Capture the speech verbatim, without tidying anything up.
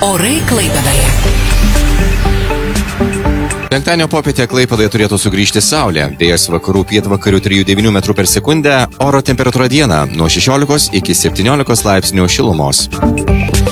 Orai Klaipėdoje. Penktadienio popietę Klaipėdoje turėtų sugrįžti saulė. Vėjas vakarų pietvakarių trijų devynių metrų per sekundę. Oro temperatūra dieną nuo šešiolikos iki septyniolikos laipsnių šilumos.